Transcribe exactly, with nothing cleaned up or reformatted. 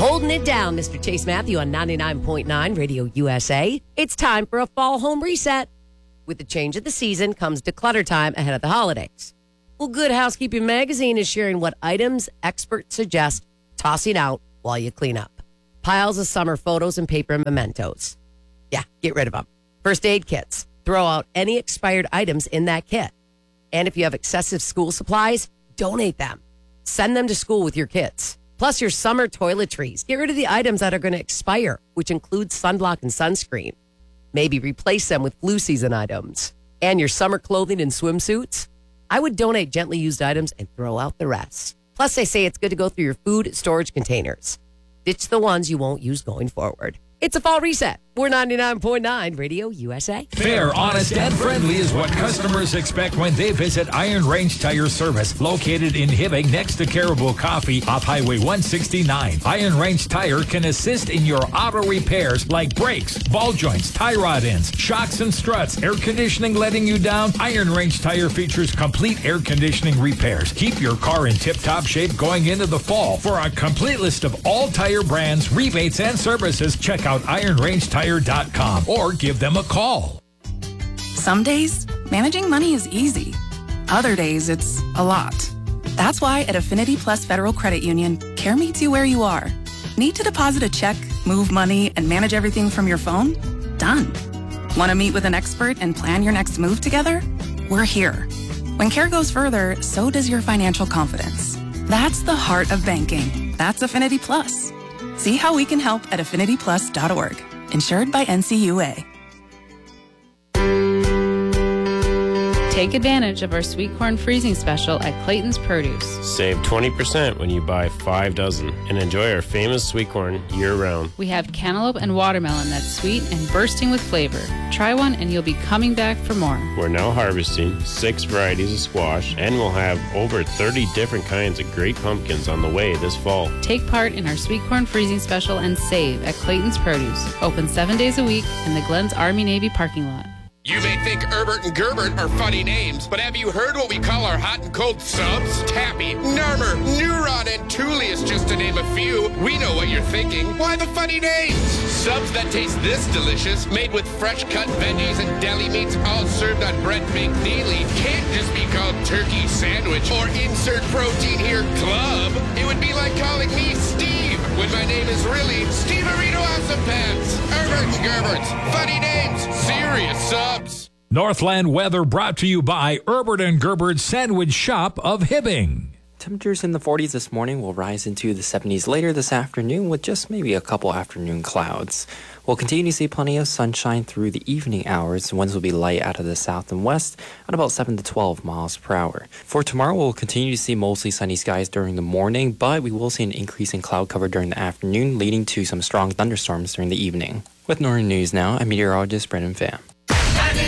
Holding it down, Mister Chase Matthew on ninety-nine point nine Radio U S A. It's time for a fall home reset. With the change of the season comes declutter time ahead of the holidays. Well, Good Housekeeping Magazine is sharing what items experts suggest tossing out while you clean up. Piles of summer photos and paper mementos. Yeah, get rid of them. First aid kits. Throw out any expired items in that kit. And if you have excessive school supplies, donate them. Send them to school with your kids. Plus your summer toiletries. Get rid of the items that are going to expire, which includes sunblock and sunscreen. Maybe replace them with flu season items. And your summer clothing and swimsuits. I would donate gently used items and throw out the rest. Plus, they say it's good to go through your food storage containers. Ditch the ones you won't use going forward. It's a fall reset. We're ninety-nine point nine Radio U S A. Fair, honest, and friendly is what customers expect when they visit Iron Range Tire Service, located in Hibbing next to Caribou Coffee off Highway one sixty-nine. Iron Range Tire can assist in your auto repairs like brakes, ball joints, tie rod ends, shocks and struts, air conditioning letting you down. Iron Range Tire features complete air conditioning repairs. Keep your car in tip-top shape going into the fall. For a complete list of all tire brands, rebates, and services, check out iron range tire dot com or give them a call. Some days, managing money is easy. Other days, it's a lot. That's why at Affinity Plus Federal Credit Union, care meets you where you are. Need to deposit a check, move money, and manage everything from your phone? Done. Want to meet with an expert and plan your next move together? We're here. When care goes further, so does your financial confidence. That's the heart of banking. That's Affinity Plus. See how we can help at affinity plus dot org. Insured by N C U A. Take advantage of our sweet corn freezing special at Clayton's Produce. Save twenty percent when you buy five dozen and enjoy our famous sweet corn year-round. We have cantaloupe and watermelon that's sweet and bursting with flavor. Try one and you'll be coming back for more. We're now harvesting six varieties of squash, and we'll have over thirty different kinds of great pumpkins on the way this fall. Take part in our sweet corn freezing special and save at Clayton's Produce. Open seven days a week in the Glens Army-Navy parking lot. You may think Herbert and Gerbert are funny names, but have you heard what we call our hot and cold subs? Tappy, Narmer, Neuron, and Tullius, just to name a few. We know what you're thinking. Why the funny names? Subs that taste this delicious, made with fresh cut veggies and deli meats, all served on bread baked daily, can't just be called turkey sandwich or insert protein here club. It would be like calling me Steve when my name is really Steve Arito Awesome Pants. Herbert and Gerbert's funny names, serious subs. Northland weather brought to you by Herbert and Gerbert's Sandwich Shop of Hibbing. Temperatures in the forties this morning will rise into the seventies later this afternoon with just maybe a couple afternoon clouds. We'll continue to see plenty of sunshine through the evening hours. Winds will be light out of the south and west at about seven to twelve miles per hour. For tomorrow, we'll continue to see mostly sunny skies during the morning, but we will see an increase in cloud cover during the afternoon, leading to some strong thunderstorms during the evening. With Northern News now, I'm meteorologist Brendan Pham.